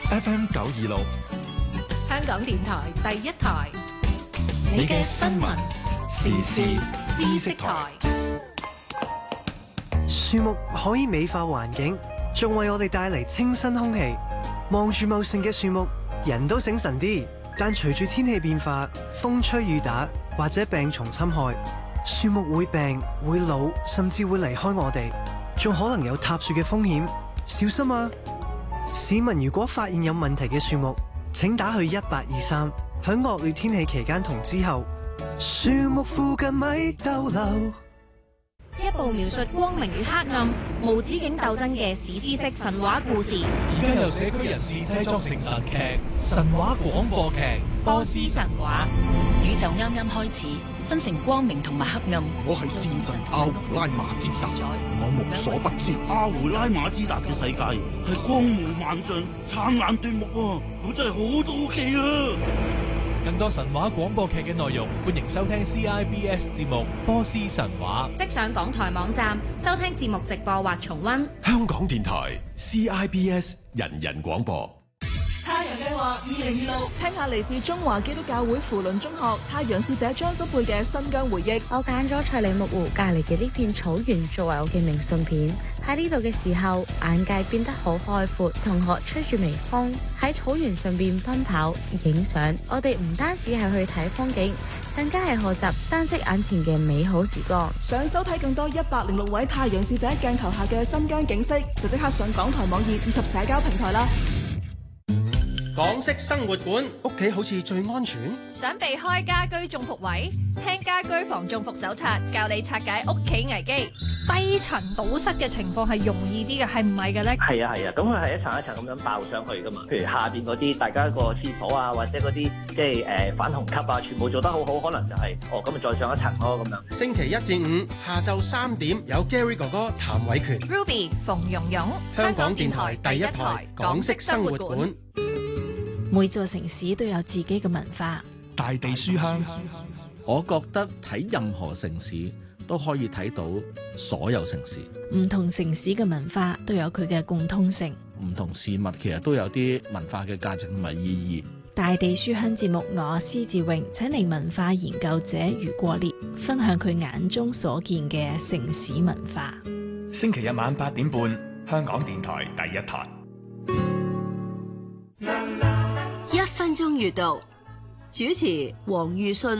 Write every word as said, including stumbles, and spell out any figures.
F M 九二六， 香港電台第一台， 你嘅新聞時事知識台。 樹木可以美化環境，仲為我哋帶嚟清新空氣。望住茂盛嘅樹木，人都醒神啲。但隨住天氣變化，風吹雨打或者病蟲侵害，樹木會病、會老，甚至會離開我哋，仲可能有塌樹嘅風險。小心啊！市民如果發現有問題嘅樹木，請打去一八二三。喺惡劣天氣期間同之後，樹木附近咪逗留。 一部描述光明與黑暗、無止境鬥爭嘅史詩式神話故事。 而家由社區人士製作成神劇、神話廣播劇《波斯神話》。 宇宙啱啱開始，分成光明同埋黑暗。 我係戰神阿胡拉馬茲達，我無所不知。 阿胡拉馬茲達嘅世界係光芒萬丈、燦爛奪目啊！我真係好好奇啊！ 更多神話廣播劇嘅內容，歡迎收聽 C I B S 節目《波斯神話》。 即上港台網站收聽節目直播或重溫。 香港電台 C I B S 人人廣播。 太陽計劃二零二六，聽下嚟自中華基督教會扶輪中學太陽使者張心佩嘅新疆回憶。 我揀咗翠梨木湖隔籬嘅呢片草原作為我嘅明信片。喺呢度嘅時候，眼界變得好開闊。同學吹住微風喺草原上邊奔跑、影相。我哋唔單止係去睇風景，更加係學習珍惜眼前嘅美好時光。 想收睇更多一百零六位太陽使者鏡頭下嘅新疆景色，就即刻上港台網頁以及社交平台啦。 港式生活館，屋企好似最安全。 想避開家居中伏位，聽家居防中伏手冊，教你拆解屋企危機。低層堵塞嘅情況係容易啲嘅，係唔係嘅咧？ 係啊係啊，咁佢係一層一層咁樣爆上去噶嘛。譬如下邊嗰啲，大家個廁所啊，或者嗰啲即係誒反虹吸啊，全部做得好好，可能就係、是、哦咁啊再上一層咯咁樣。 星期一至五下晝三點有 Gary 哥哥譚偉權 ，Ruby 馮蓉蓉， 香港電台第一台港式生活館。 每座城市都有自己嘅文化。 大地書香， 我覺得睇任何城市都可以睇到所有城市。 唔同城市嘅文化都有佢嘅共通性。 唔同事物其實都有啲文化嘅價值同埋意義。 大地書香節目，我施志榮請嚟文化研究者余國烈分享佢眼中所見嘅城市文化。 星期日晚八點半，香港電台第一台。 一分鐘閱讀，主持黃裕信。